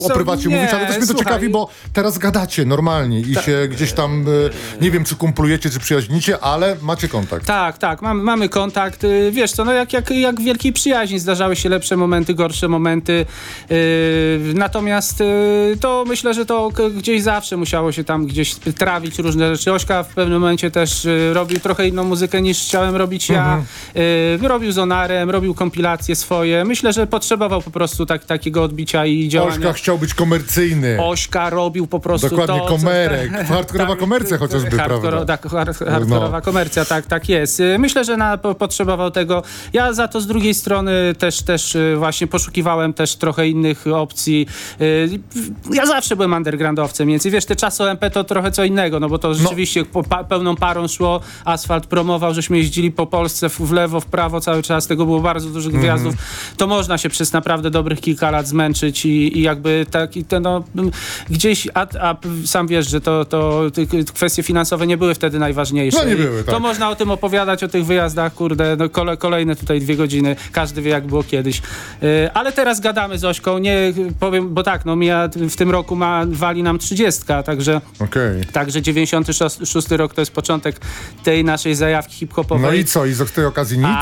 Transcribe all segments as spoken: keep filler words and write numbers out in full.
o prywacie nie, mówić, ale też mnie to słuchaj. ciekawi, bo teraz gadacie normalnie i Ta, się gdzieś tam, e, nie wiem, czy kumplujecie, czy przyjaźnicie, ale macie kontakt. Tak, tak, mamy, mamy kontakt. Y, Wiesz co, no jak, jak, jak w wielkiej przyjaźni zdarzały się lepsze momenty, gorsze momenty. Yy, natomiast yy, to myślę, że to k- gdzieś zawsze musiało się tam gdzieś trawić różne rzeczy. Ośka w pewnym momencie też yy, robił trochę inną muzykę niż chciałem robić ja. Yy, robił z Onarem, robił kompilacje swoje. Myślę, że potrzebował po prostu tak, takiego odbicia i działania. Ośka chciał być komercyjny. Ośka robił po prostu Dokładnie, to, komerek. co- Hardkorowa komercja chociażby, hardkoro, prawda? Tak, hard, hardkorowa No. komercja, tak, tak jest. Y, Myślę, że na, po, potrzebował tego. Ja za to z drugiej strony też, też y, właśnie poszukiwałem też trochę innych opcji. Y, Ja zawsze byłem undergroundowcem, więc i wiesz, te czasy O M P to trochę co innego, no bo to rzeczywiście po, pa, pełną parą szło, Asfalt promował, żeśmy jeździli po Polsce w, w lewo, w prawo cały czas, tego było bardzo dużo gwiazdów. To można się przez naprawdę dobrych kilka lat zmęczyć i, i jakby tak, i to, no, gdzieś, a, a sam wiesz, że to, to te kwestie finansowe nie były wtedy najważniejsze. No nie I były, tak. To można o tym opowiadać, o tych wyjazdach, kurde, no kole, kolejne tutaj dwie godziny, każdy wie jak było kiedyś. Yy, ale teraz gadamy z Ośką, nie powiem, bo tak, no mija w tym roku ma, wali nam trzydziestka, także, Okej. także dziewięćdziesiąty szósty rok to jest początek tej naszej zajawki hip-hopowej. No i co? I z tej okazji nic?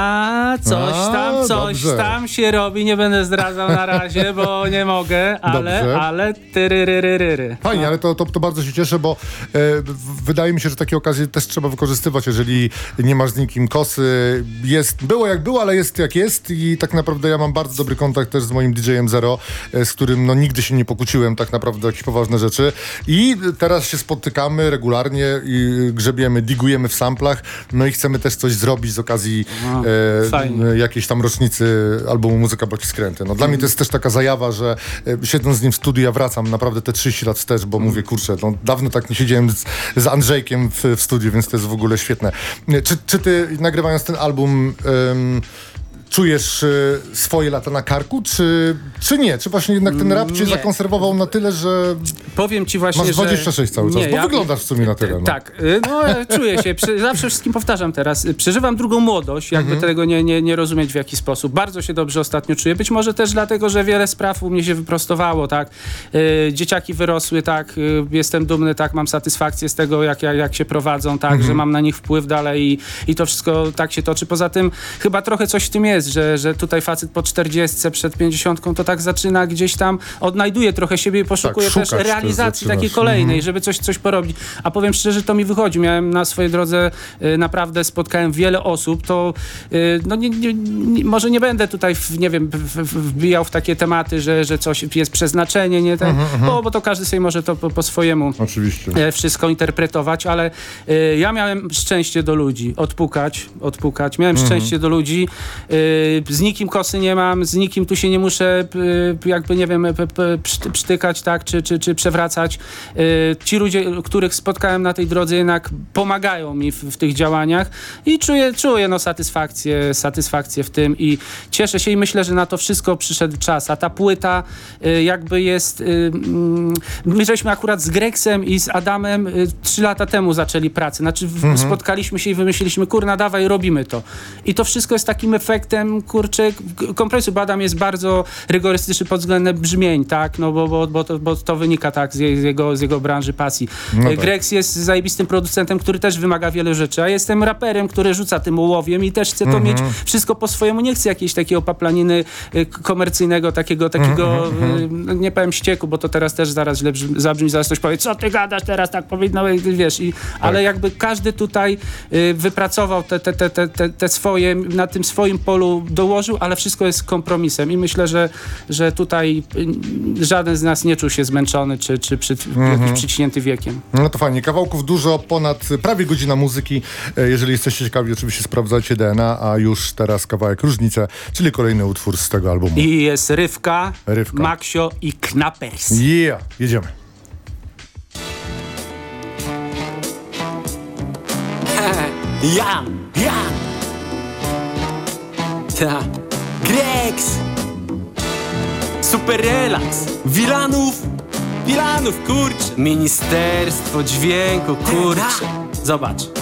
A coś A, tam, coś dobrze. tam się robi, nie będę zdradzał na razie, bo nie mogę, ale, Dobrze. ale tyryryryryry. Fajnie, ale to, to, to bardzo się cieszę, bo e, w- wydaje mi się, że takie okazje też trzeba wykorzystywać, jeżeli nie masz z nikim kosy. Jest, było jak było, ale jest jak jest i tak naprawdę ja mam bardzo dobry kontakt też z moim D J-em Zero, e, z którym no nigdy się nie pokłóciłem tak naprawdę o jakieś poważne rzeczy i teraz się spotykamy regularnie i grzebiemy, digujemy w samplach, no i chcemy też coś zrobić z okazji No, e, fajnie. jakiejś tam rocznicy albumu Muzyka Boci Skręty. No dla mnie to jest też taka zajawa, że e, siedząc z nim w studiu, ja wracam naprawdę te trzydzieści lat wstecz, bo mówię, kurczę, no, dawno tak nie siedziałem z, z Andrzejkiem w, w studiu, więc to jest w ogóle świetne. Czy, czy ty nagrywając ten album em, czujesz y, swoje lata na karku, czy, czy nie? Czy właśnie jednak ten rap cię Nie. zakonserwował na tyle, że Powiem ci właśnie, masz dwadzieścia sześć że... cały czas? Nie, Bo ja- wyglądasz w sumie na tyle. No. Tak, y, no e, czuję się, Prze- zawsze wszystkim powtarzam teraz, y, przeżywam drugą młodość, jakby Mhm. tego nie, nie, nie rozumieć w jaki sposób. Bardzo się dobrze ostatnio czuję, być może też dlatego, że wiele spraw u mnie się wyprostowało, tak. Y, dzieciaki wyrosły, tak, y, jestem dumny, tak, mam satysfakcję z tego, jak, jak, jak się prowadzą, tak, Mhm. że mam na nich wpływ dalej i, i to wszystko tak się toczy. Poza tym chyba trochę coś w tym jest, że, że tutaj facet po czterdziestce, przed pięćdziesiątką to tak zaczyna gdzieś tam, odnajduje trochę siebie i poszukuje Tak, też szukać też realizacji zaczynasz. takiej kolejnej, żeby coś, coś porobić. A powiem szczerze, to mi wychodzi. Miałem na swojej drodze, y, naprawdę spotkałem wiele osób, to y, no nie, nie, nie, może nie będę tutaj, w, nie wiem, w, w, wbijał w takie tematy, że, że coś jest przeznaczenie, nie ten, bo, bo to każdy sobie może to po, po swojemu Oczywiście. e, wszystko interpretować, ale e, ja miałem szczęście do ludzi, odpukać, odpukać. Miałem szczęście do ludzi, e, z nikim kosy nie mam, z nikim tu się nie muszę e, jakby, nie wiem, p, p, pszt- psztykać, tak, czy, czy, czy przewracać. E, ci ludzie, których spotkałem na tej drodze, jednak pomagają mi w, w tych działaniach i czuję, czuję no, satysfakcję, satysfakcję w tym i cieszę się i myślę, że na to wszystko przyszedł czas, a ta płyta e, jakby jest, e, mm, my żeśmy akurat z Greksem i z Adamem y, trzy lata temu zaczęli pracę. Znaczy w, Mhm. spotkaliśmy się i wymyśliliśmy, kurna, dawaj, robimy to. I to wszystko jest takim efektem, kurczę, k- kompromisu, bo Adam jest bardzo rygorystyczny pod względem brzmień, tak? No bo, bo, bo, to, bo to wynika tak z, je, z, jego, z jego branży pasji. No Y, tak. Greks jest zajebistym producentem, który też wymaga wielu rzeczy, a jestem raperem, który rzuca tym ołowiem i też chcę to mieć wszystko po swojemu. Nie chcę jakiejś takiej opaplaniny y, komercyjnego, takiego, takiego y, no, nie powiem ścieku, bo to teraz też zaraz źle brzmi, zabrzmi, zaraz ktoś powie, co ty gadasz teraz, tak powinno, wiesz, i, ale jakby każdy tutaj y, wypracował te, te, te, te, te, te swoje, na tym swoim polu dołożył, ale wszystko jest kompromisem i myślę, że, że tutaj y, żaden z nas nie czuł się zmęczony, czy, czy przy, jakiś przyciśnięty wiekiem. No to fajnie, kawałków dużo, ponad prawie godzina muzyki. E, Jeżeli jesteście ciekawi, oczywiście sprawdzajcie D N A, a już teraz kawałek Różnice, czyli kolejny utwór z tego albumu. I jest Rywka, Rywka. Maksio i Knappers. Yeah, jedziemy. Jan, Jan. Ta. Greks. Super relaks. Wilanów. Wilanów, kurczę. Ministerstwo dźwięku, kurczę. Zobacz.